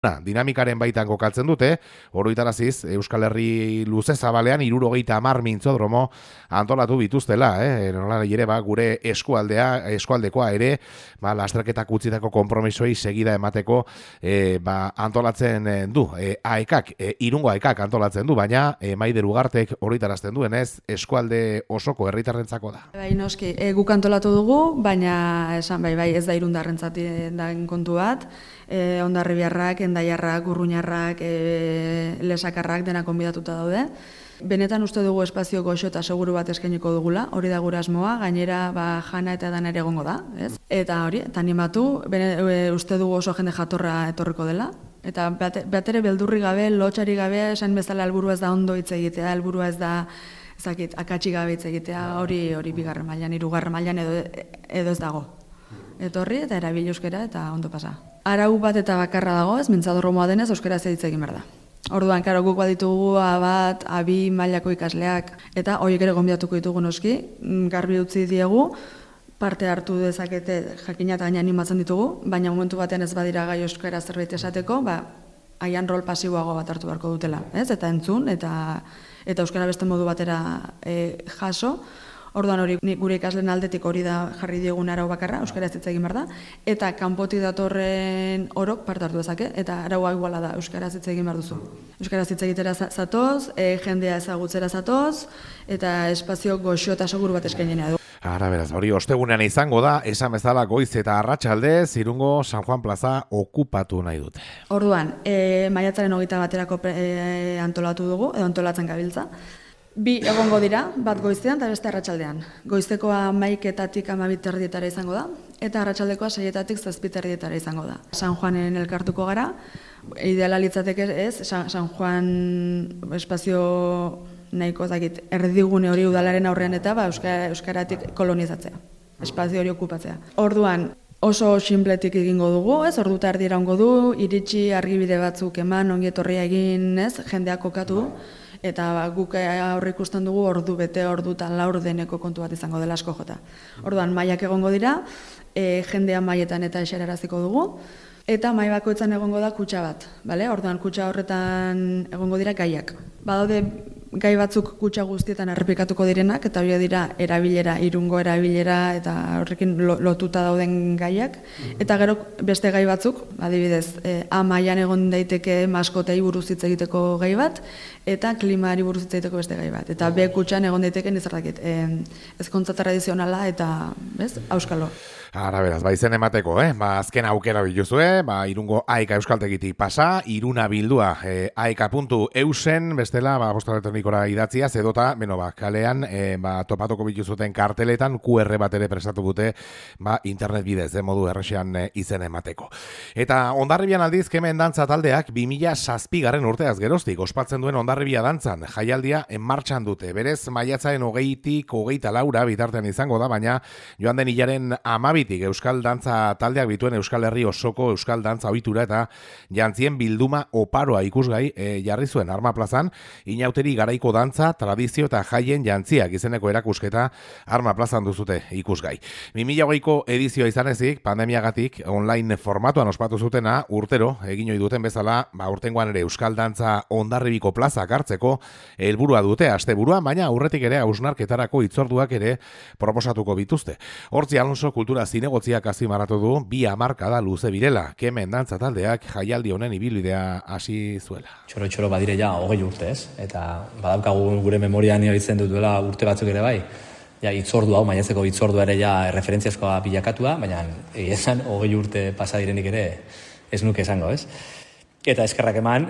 Dinamikaren baitan kokatzen dute, oroitaraziz Euskal Herri luze zabalean 70 mintzodromo antolatu bituztela, nola ere gure eskualdekoa ere, lasterketak utzitako konpromisoei segida emateko antolatzen du. AEKak, Irungo AEKak antolatzen du, baina Maider Ugartek oroitarazten duenez, eskualde osoko herritarrentzako da. Bai, noski, guk antolatu dugu, baina esan bai, ez da irundarrentzat den kontu bat. Hondarribiarrak, Endaiarrak, Urruñarrak, Lesakarrak dena konbidatuta daude. Benetan uste dugu espazio goxo eta seguru bat eskainiko dugula, hori da gure asmoa, gainera jana eta dana ere egongo da, ez? Eta hori, eta animatu, uste dugu oso jende jatorra etorriko dela, eta bat ere beldurri gabe, lotxari gabe, esan bezala helburua ez da ondo hitz egitea, helburua ez da akatsi gabe hitz egitea, hori bigarren mailan, hirugarren mailan edo ez dago. Etorri eta erabili euskera eta ondo pasa. Arau bat eta bakarra dago, ez mintzadorromoa denez euskera hitz egin behar da. Orduan, karo, guk baditugu A1, A2 mailako ikasleak, eta horiek ere gonbidatuko ditugu noski, garbi utzi diegu, parte hartu dezakete jakina eta gaina animatzen ditugu, baina momentu batean ez badira gai euskara zerbait esateko, haian rol pasiboago bat hartu beharko dutela, ez? Eta entzun, eta euskara beste modu batera jaso. Orduan hori gure ikasleen aldetik hori da jarri diegun arau bakarra, euskaraz hitz egin behar da, eta kanpotik datorren orok parte hartu dezake, eta araua iguala da, euskaraz hitz egin behar duzu. Euskaraz hitz egitera zatoz, jendea ezagutzera zatoz, eta espazio goxo eta seguru bat eskainena du. Ara, beraz, hori ostegunean izango da, esan bezala goiz eta arratsaldez, Irungo San Juan plaza okupatu nahi dute. Orduan, maiatzaren 21 antolatu dugu, edo antolatzen gabiltza. Bi egongo dira, bat goizean eta beste arratsaldean. Goizekoa 11:00-tik 12:30 izango da, eta arratsaldekoa 6:00-tik 7:30 izango da. San Juanen elkartuko gara, ideala litzateke ez, San Juan espazio nahiko dakit erdigune hori udalaren aurrean eta euskaratik kolonizatzea, espazio hori okupatzea. Orduan, oso sinpletik egingo dugu, ez? Ordu eta erdi iraungo du, iritsi argibide batzuk eman, ongi etorria egin, ez? Jendeak kokatu. Eta guk aurre ikusten dugu ordu bete, ordu eta laurdeneko kontu bat izango dela asko jota. Orduan, mailak egongo dira, jendea mailetan eta eseraraziko dugu, eta mahai bakoitzan egongo da kutxa bat, bale? Orduan, kutxa horretan egongo dira gaiak. Badaude gai batzuk kutxa guztietan errepikatuko direnak, eta hori dira erabilera, Irungo erabilera, eta horrekin lotuta dauden gaiak. Eta gero beste gai batzuk, adibidez, mailan egon daiteke maskotei buruz hitz egiteko gai bat, eta klimari buruz hitz egiteko beste gai bat. Eta B kutxan egon daiteke nizardakit, ezkontza tradizionala eta, auskalo. Ara, beraz, izen emateko, azken aukera biluzue, Irungo AEK euskaltegitik pasa, Iruna bildua aek.eusen, bestela, posta elektronikora idatziaz, edota, kalean, topatuko bituzuten karteletan, QR bat ere prestatu dute, internet bidez, modu erresean izen emateko. Eta Hondarribian aldiz, kemen dantza taldeak 2007 urteaz geroztik, ospatzen duen Hondarribia dantzan, jaialdia martxan dute, berez, maiatzaren 20-tik 24 bitartean izango da, baina joan den hilaren 12 Euskal Dantza taldeak bituen Euskal Herri osoko Euskal Dantza ohitura eta jantzien bilduma oparoa ikusgai jarri zuen Arma plazan, inauteri garaiko dantza, tradizio eta jaien jantziak izeneko erakusketa Arma plazan duzute ikusgai. 2020ko edizioa izan ezik, pandemiagatik online formatuan ospatu zutena urtero, egin ohi duten bezala, urtengoan ere Euskal Dantza Hondarribiko plazak hartzeko helburua dute asteburuan, baina aurretik ere hausnarketarako hitzorduak ere proposatuko bituzte. Hortzi Alonso kultura zinegotziak azimarratu du 2 hamarkada luze birela, kemen dantza taldeak jaialdi honen ibilbidea hasi zuela. Txoro badire ja 20 urte, ez? Eta badaukagu gure memorian ibiltzen duela urte batzuk ere bai. Ja, hitzordu hau, maiatzeko hitzordua ere ja referentziazkoa bilakatua, baina esan 20 urte pasa direnik ere ez nuke esango, ez? Eta eskerrak eman,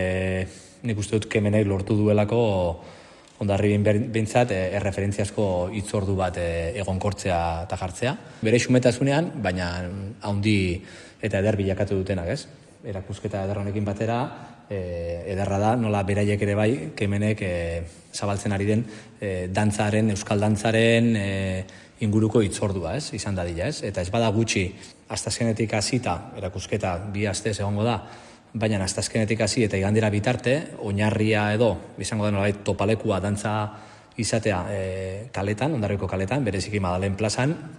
nik uste dut kemenek lortu duelako Hondarribin behintzat erreferentziazko hitzordu bat egonkortzea eta jartzea. Bere xumetasunean, baina haundi eta eder bilakatu dutenak, ez? Erakusketa eder honekin batera, ederra da, nola beraiek ere bai, kemenek zabaltzen ari den dantzaren, euskal dantzaren inguruko hitzordua, ez? Izan dadila, ez? Eta ez bada gutxi, astazkenetik hasita, erakusketa 2 astez egongo da, baina astazkenetik hasi eta igandera bitarte, oinarria edo, izango da nolabait topalekua dantza izatea kaletan, Hondarribiko kaletan, bereziki Madalen plazan,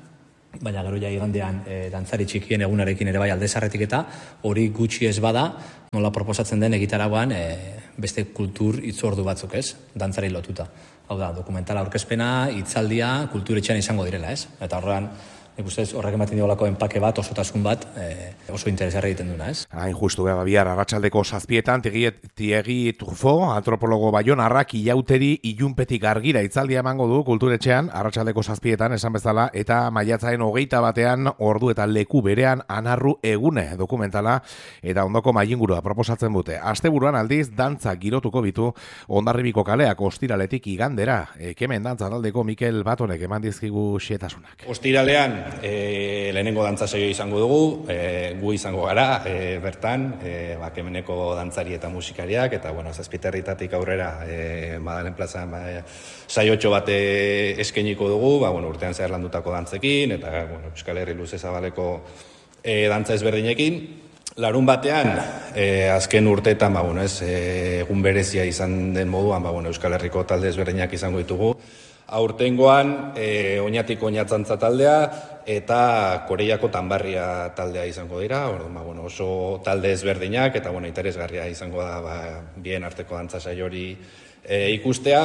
baina gero ja igandean dantzari txikien egunarekin ere bai aldezarretik eta hori gutxi ez bada, nola proposatzen den egitaragoan beste kultur hitzordu batzuk, ez? Dantzari lotuta. Hau da, dokumentala aurkezpena, hitzaldia, kulturetxean izango direla, ez? Eta horrean, horrek ematen diolako enpake bat, osotasun bat, oso interesgarri egiten duna, ez? Hain justu beba bihar, arratsaldeko 7etan, Tiegi Trufo, antropologo baionarrak ilauteri ilunpetik argira hitzaldia emango du kulturetxean, arratsaldeko 7etan, esan bezala, eta maiatzaren 21ean ordu eta leku berean Anarru egune dokumentala, eta ondoko mailingurua proposatzen dute. Asteburuan aldiz, dantza girotuko bitu, Hondarribiko kaleak ostiraletik igandera. Kemen dantza taldeko Mikel Batonek eman dizkigu xetasunak. Ostiralean, lehenengo dantza saio izango dugu, gu izango gara, bertan, Kemeneko dantzari eta musikariak, eta, bueno, 7:00 aurrera, Madalen plazan, saiotxo bat eskainiko dugu, urtean zehar landutako dantzekin, eta, Euskal Herri luze zabaleko dantza ezberdinekin. Larun batean, azken urteetan, egun berezia izan den moduan, Euskal Herriko talde ezberdinak izango ditugu. Aurtengoan, Oñatiko Oñatzantza taldea eta Koreiako Tanbarria taldea izango dira. Oso talde ezberdinak eta interesgarria izango da bien arteko dantza saio hori ikustea.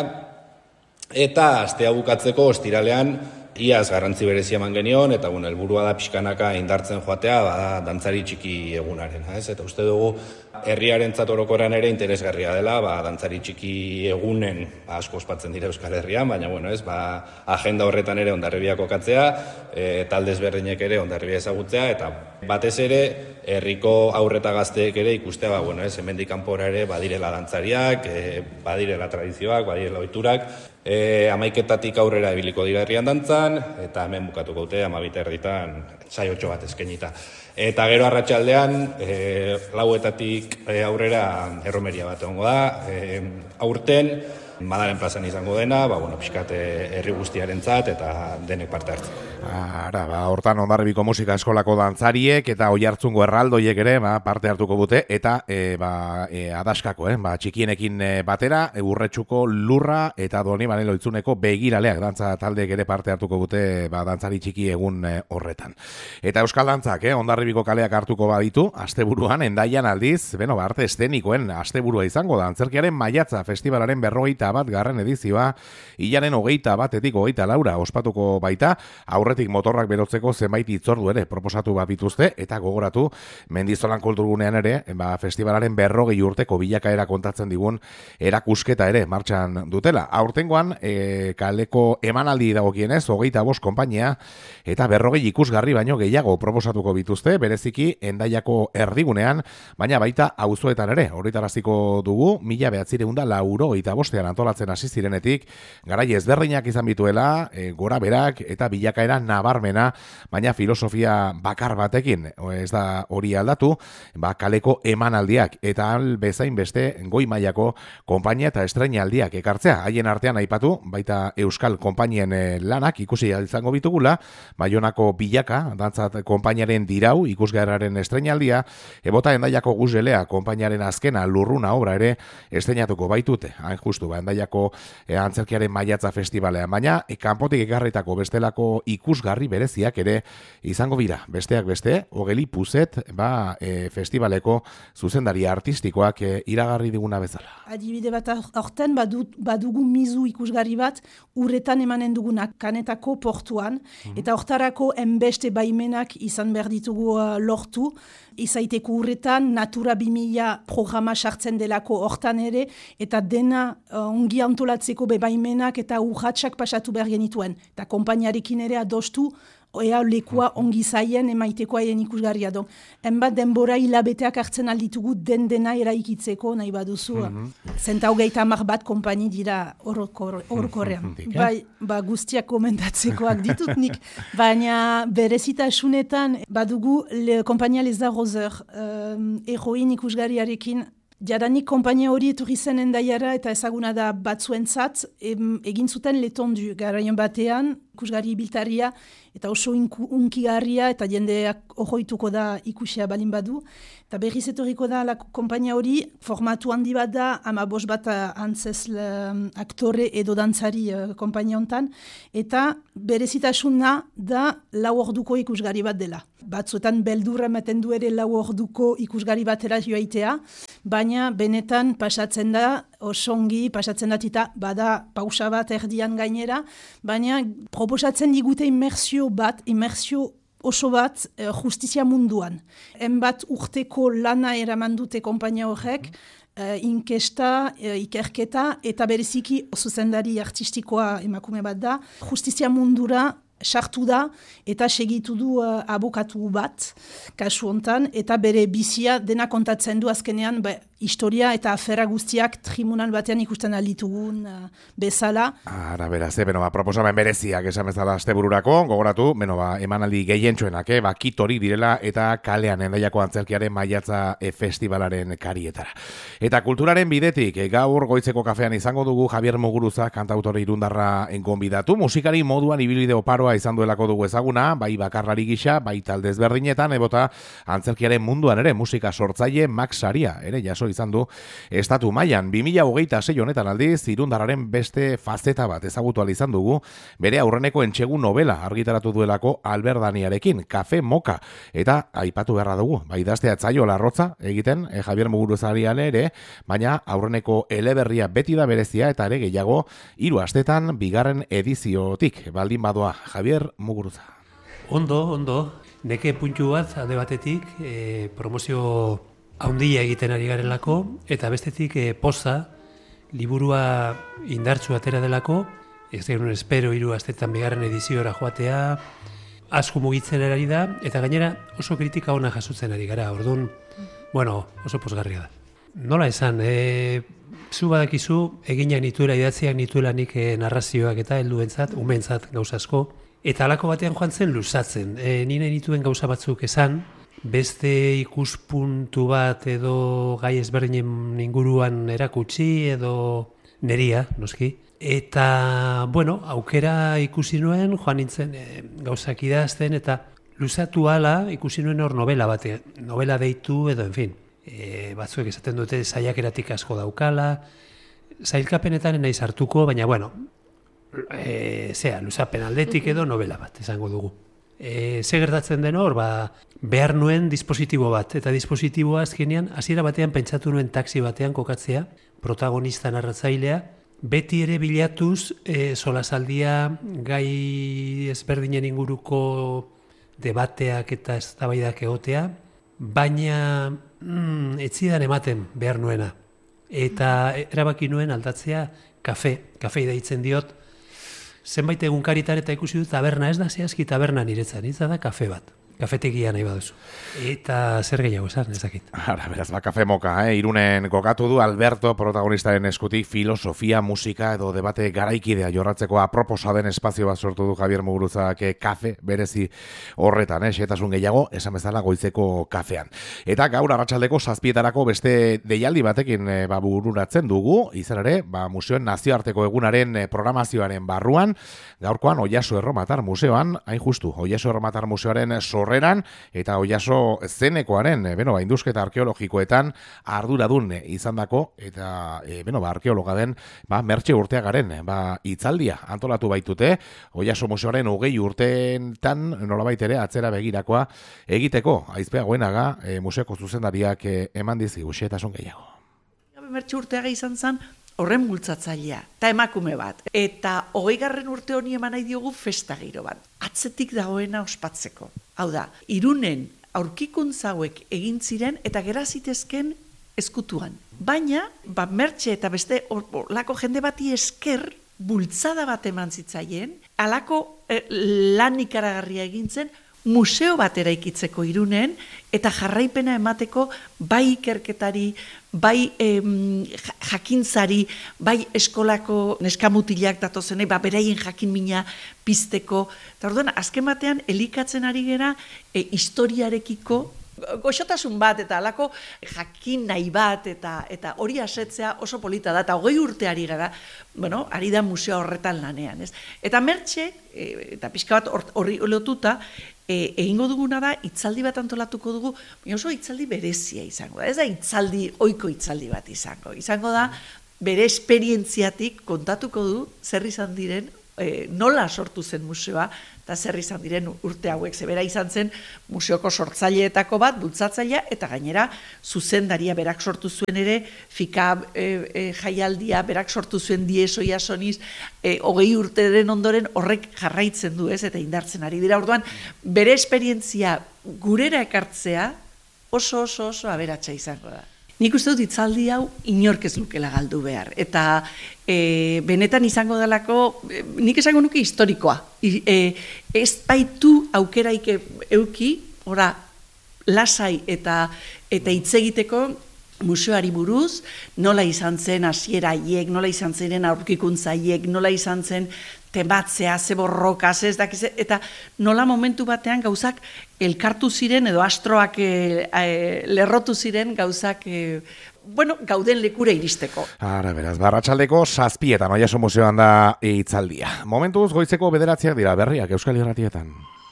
Eta astea bukatzeko ostiralean iaz garrantzi berezia eman genion, eta helburua da pixkanaka indartzen joatea dantzari txiki egunarena. Eta uste dugu herriarentzat orokorrean ere interesgarria dela, dantzari txiki egunen asko ospatzen dira Euskal Herrian, baina agenda horretan ere Hondarribia kokatzea, talde ezberdinek ere Hondarribia ezagutzea, eta batez ere herriko haur eta gazteek ere ikustea, hemendik kanpora ere badirela dantzariak, badirela tradizioak, badirela ohiturak, 11:00 aurrera ibiliko dira herrian dantzan, eta hemen bukatuko dute 12:30 saiotxo bat eskainita. Eta gero arratsaldean 4:00 aurrera erromeria bat egongo da, aurten Madalen plazan izango dena, pixkat herri guztiarentzat eta denek parte hartzen. Hortan Hondarribiko musika eskolako dantzariek eta Oiartzungo erraldoiek ere parte hartuko dute, eta adaskako, txikienekin batera, Urretxuko Lurra eta Donibane Loitzuneko Begiraleak dantza taldeek ere parte hartuko dute dantzari txiki egun horretan. Eta Euskal Dantzak, Hondarribiko kaleak hartuko baditu, asteburuan Hendaian aldiz, arte eszenikoen asteburua izango da, Antzerkiaren Maiatza festivalaren 41. edizioa, hilaren 21-etik 24 ospatuko baita, aurretik motorrak berotzeko zenbait hitzordu ere proposatu bituzte, eta gogoratu Mendizolan kulturgunean ere, festivalaren 40 urteko bilakaera kontatzen digun erakusketa ere martxan dutela. Aurtengoan, kaleko emanaldi dagokienez, 25 konpainia, eta 40 ikusgarri baino gehiago proposatuko bituzte, bereziki Hendaiako erdigunean, baina baita auzoetan ere, horretaraziko dugu, 1985 antolatzen hasi zirenetik, garai ezberdinak izan bituela, gora berak eta bilakaera nabarmena, baina filosofia bakar batekin, ez da hori aldatu, kaleko emanaldiak, eta bezain beste goi mailako konpainia eta estreinaldiak ekartzea. Haien artean aipatu, baita Euskal konpainien lanak ikusi izango bitugula, Baionako Bilaka, dantzat konpainiaren dirau, ikusgarraren estreinaldia, ebota Hendaiako Guzelea konpainiaren azkena Lurruna obra ere estreinatuko baitute, hain justu, Hendaiako Antzerkiaren Maiatza festivalean, baina kanpotik ekarritako bestelako ikusgarri bereziak ere izango bira. Besteak beste, Ogeli Puzet, festivaleko zuzendari artistikoak iragarri diguna bezala. Adibide bat aurten badugu mizu ikusgarri bat urretan emanen dugunak Kanetako portuan, eta hortarako enbeste baimenak izan behar ditugu lortu, izaiteko urretan Natura 2000 programa sartzen delako hortan ere, eta dena ongi antolatzeko bebaimenak eta urratsak pasatu behar genituen. Eta konpainiarekin ere adostu, ea lekua ongi zaien emaiteko haien ikusgarria. Enbat denbora hilabeteak hartzen alditugu dena eraikitzeko nahi baduzu. Zenta 30 bat konpaini dira orokorrean. Guztiak komentatzekoak ditut nik. Baina berezitasunetan badugu konpainia Les Arroseurs, heroin ikusgarriarekin Jadanik konpainia hori etorri zen Hendaiara eta ezaguna da batzuentzat egin zuten letondu garaion batean, ikusgarri biltaria eta oso unkigarria eta jendeak ohoituko da ikusia balin badu. Eta berriz etorriko da konpainia hori formatu handi bat da, 15 bat antzez aktore edo dantzari konpainia hontan, eta berezitasuna da 4 orduko ikusgarri bat dela. Batzuetan beldurra ematen du ere 4 orduko ikusgarri batera joaitea, baina benetan pasatzen da, osongi pasatzen da tita, bada pausa bat erdian gainera, baina proposatzen digute immersio oso bat justizia munduan. Enbat urteko lana eraman dute konpainia horrek, inkesta, ikerketa, eta bereziki zuzendari artistikoa emakume bat da, justizia mundura sartu da eta segitu du abokatu bat, kasu hontan, eta bere bizia dena kontatzen du azkenean, historia eta afera guztiak tribunal batean ikusten alditugun bezala. Ara, beraz, proposamen bereziak esan bezala astebururako, gogoratu, emanaldi gehientsuenak, kitori direla eta kalean Hendaiako antzerkiaren maiatza festivalaren karietara. Eta kulturaren bidetik, gaur goitzeko kafean izango dugu Javier Muguruza, kantautore irundarra gonbidatu, musikari moduan ibilbide oparoa izan duelako dugu ezaguna, bai bakarlari gisa, bai talde ezberdinetan, ebota antzerkiaren munduan ere musika sortzaile Max Saria, ere jaso izan du estatu mailan. 2026 honetan aldiz, irundarraren beste fazeta bat ezagutu ahal izan dugu, bere aurreneko entsegu novela argitaratu duelako Albert Daniarekin, Kafe Moka, eta aipatu beharra dugu, bai idaztea etzaio larrotza egiten Javier Muguruzarian ere, baina aurreneko eleberria beti da berezia eta ere gehiago 3 astetan 2. ediziotik baldin badoa. Javier Muguruza. Ondo, neke puntu bat alde batetik promozio haundia egiten ari garelako, eta bestetik poza, liburua indartsu atera delako, ez genuen espero 3 astetan 2. ediziora joatea, asko mugitzen ari da, eta gainera oso kritika ona jasotzen ari gara, orduan, oso pozgarria da. Nola esan, zu badakizu, eginak nituela, idatziak nituela nik narrazioak eta helduentzat, umeentzat gauza asko, eta halako batean joan zen luzatzen. Nire nituen gauza batzuk esan, beste ikuspuntu bat edo gai ezberdinen inguruan erakutsi edo neria, noski. Eta, aukera ikusi nuen, joan nintzen gauzak idazten, eta luzatu ala ikusi nuen hor novela bate, novela deitu edo, batzuek esaten dute saiakeratik asko daukala, zailkapenetan naiz hartuko, baina, luzapen aldetik edo novela bat, esango dugu. Ze gertatzen den hor, behar nuen dispositibo bat, eta dispositiboa azkenean, hasiera batean pentsatu nuen taxi batean kokatzea, protagonista narratzailea, beti ere bilatuz solasaldia gai ezberdinen inguruko debateak eta eztabaidak egotea, baina etzidan ematen behar nuena. Eta erabaki nuen aldatzea kafei deitzen diot, zenbait egunkaritan eta ikusi dut taberna, ez da zehazki taberna niretzan, itza da kafe bat. Kafetegia nahi baduzu. Eta zer gehiago esan, ezakit. Ara, beraz, Kafe Moka, Irunen kokatu du Alberto protagonistaren eskutik filosofia, musika edo debate garaikidea jorratzeko aproposa den espazio bat sortu du Javier Muguruzak kafe berezi horretan, xehetasun gehiago, esan bezala goizeko kafean. Eta gaur arratsaldeko 7etarako beste deialdi batekin bururatzen dugu, izan ere, museoen nazioarteko egunaren programazioaren barruan, gaurkoan Oiaso Erromatar Museoan, hain justu, Oiaso Erromatar Museoaren sorreran eta Oiaso zenekoaren, induzketa arkeologikoetan arduradun izandako eta, arkeologa den, Mertxe Urteagaren, hitzaldia antolatu baitute, Oiaso Museoaren 20 urteetan nolabait ere atzera begirakoa egiteko, Aizpea Goenaga, museoko zuzendariak eman dizigu, xehetasun gehiago. Mertxe Urteaga izan zen horren bultzatzailea, eta emakume bat. Eta 20. urte honi eman nahi diogu festa giro bat. Atzetik dagoena ospatzeko. Hau da, Irunen aurkikuntza hauek egin ziren eta gera zitezken ezkutuan. Baina, Mertxe eta beste lako jende bati esker bultzada bat eman zitzaien, halako lan ikaragarria egin zen, museo bat eraikitzeko Irunen, eta jarraipena emateko bai ikerketari, bai jakintzari, bai eskolako neskamutilak datozenei, beraien jakin mina pizteko. Eta orduan, azken batean, elikatzen ari gera historiarekiko goxotasun bat eta alako jakin nahi bat eta hori asetzea oso polita da, eta 20 urte ari gara, bueno, ari da museo horretan lanean, ez? Eta Mertxe, eta pixka bat horri lotuta, egingo duguna da, hitzaldi bat antolatuko dugu, oso hitzaldi berezia izango da, ez da hitzaldi, ohiko hitzaldi bat izango da, bere esperientziatik kontatuko du zer izan diren, nola sortu zen museoa, eta zer izan diren urte hauek, zebera izan zen museoko sortzaileetako bat, bultzatzailea, eta gainera zuzendaria berak sortu zuen ere, fika jaialdia berak sortu zuen diesoia soniz, 20 urteren ondoren horrek jarraitzen du, ez, eta indartzen ari dira. Orduan, bere esperientzia gurera ekartzea oso aberatsa izango da. Nik uste dut hitzaldi hau inork ez lukela galdu behar. Eta benetan izango delako, nik esango nuke historikoa. Ez baitu aukeraik euki, ora, lasai eta hitz egiteko museoari buruz, nola izan zen hasiera haiek, nola izan ziren aurkikuntza haiek, nola izan zen tematzea, ze borrokaz, ez dakiz, eta nola momentu batean gauzak elkartu ziren, edo astroak lerrotu ziren gauzak, bueno, gauden lekura iristeko. Ara, beraz, Barratsaldeko 7:00 Oiartzun museoan da hitzaldia. Momentuz, goizeko 9:00 dira berriak Euskal Irratietan.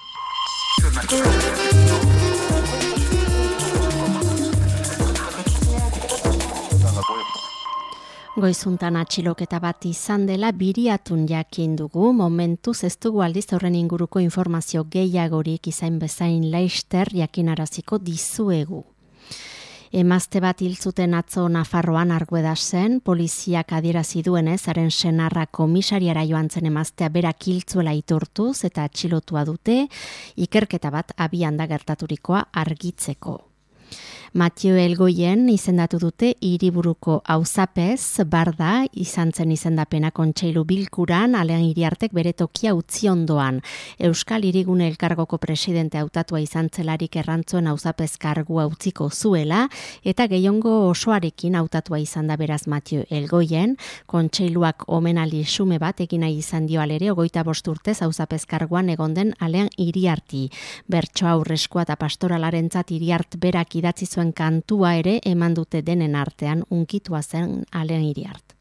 Goizuntan atxiloketa bat izan dela biriatun jakin dugu, momentuz ez dugu aldiz horren inguruko informazio gehiagorik izain bezain laister jakinaraziko dizuegu. Emazte bat hil zuten atzo Nafarroan Arguedasen, poliziak adierazi duenez, haren senarra komisariara joan zen emaztea berak hiltzuela aitortuz eta atxilotua dute, ikerketa bat abian da gertaturikoa argitzeko. Matio Elgoien izendatu dute Hiriburuko auzapez, barda izan zen izendapena kontseilu bilkuran, Alean Iriartek bere tokia utzi ondoan. Euskal Hirigune Elkargoko presidente hautatua izan zelarik errantzuen auzapez kargua utziko zuela, eta gehiengo osoarekin hautatua izan da beraz Matio Elgoien, kontseiluak omenaldi xume bat egin nahi izan dio alere 25 urtez auzapez karguan egon den Alean Iriarti. Bertso aurreskoa eta pastoralarentzat Iriart berak idatzi zuen kantua ere eman dute denen artean unkitua zen Alean Iriart.